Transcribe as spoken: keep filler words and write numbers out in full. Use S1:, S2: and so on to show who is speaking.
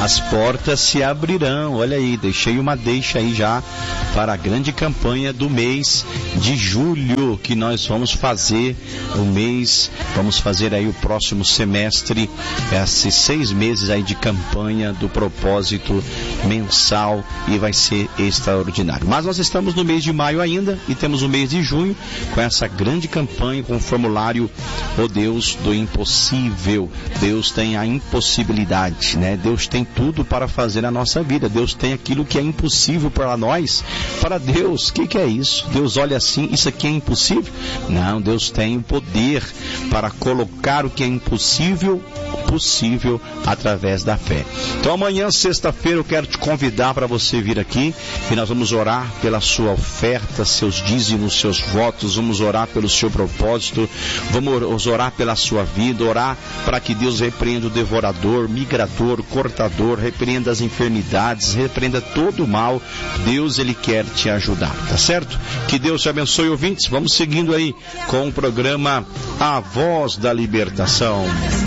S1: as portas se abrirão. Olha aí, deixei uma deixa aí já para a grande campanha do mês de julho, que nós vamos fazer o mês, vamos fazer aí o próximo semestre, esses seis meses aí de campanha do propósito mensal, e vai ser extraordinário. Mas nós estamos no mês de maio ainda e temos o mês de junho com essa grande campanha, com o formulário O Deus do Impossível. Deus tem a impossibilidade, né? Deus tem tudo para fazer na nossa vida. Deus tem aquilo que é impossível para nós. Para Deus, o que, que é isso? Deus olha assim, isso aqui é impossível? Não, Deus tem o poder para colocar o que é impossível possível através da fé. Então amanhã, sexta-feira, eu quero te convidar para você vir aqui e nós vamos orar pela sua oferta, seus dízimos, seus votos, vamos orar pelo seu propósito, vamos orar pela sua vida, orar para que Deus repreenda o devorador, migrador, cortador, repreenda as enfermidades, repreenda todo o mal. Deus, Ele quer te ajudar, tá certo? Que Deus te abençoe, ouvintes. Vamos seguindo aí com o programa A Voz da Libertação.